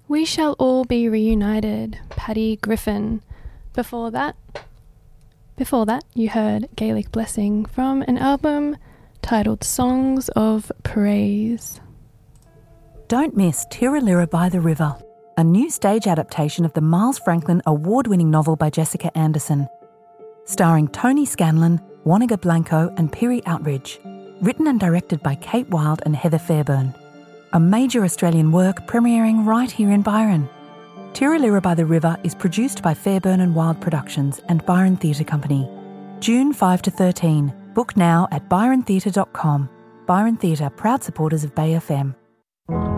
We Shall All Be Reunited, Paddy Griffin. Before that, you heard Gaelic Blessing from an album titled Songs of Praise. Don't miss Tiralira by the River, a new stage adaptation of the Miles Franklin award-winning novel by Jessica Anderson, starring Tony Scanlon, Wanaka Blanco and Piri Outridge, written and directed by Kate Wilde and Heather Fairburn. A major Australian work premiering right here in Byron. Tiralira by the River is produced by Fairburn and Wilde Productions and Byron Theatre Company. June 5 to 13. Book now at byrontheatre.com. Byron Theatre, proud supporters of Bay FM.